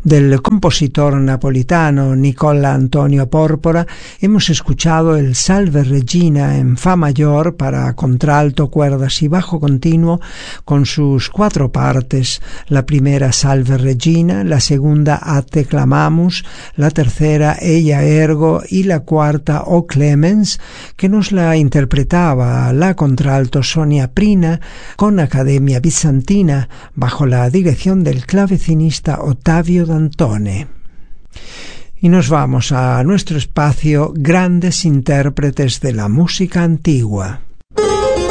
Del compositor napolitano Nicola Antonio Pórpora hemos escuchado el Salve Regina en fa mayor para contralto, cuerdas y bajo continuo con sus 4 partes, la primera Salve Regina, la segunda A te clamamus, la tercera Ella ergo y la cuarta O Clemens, que nos la interpretaba la contralto Sonia Prina con Academia Bizantina bajo la dirección del clavecinista Ottavio D'Antone. Y nos vamos a nuestro espacio Grandes intérpretes de la música antigua.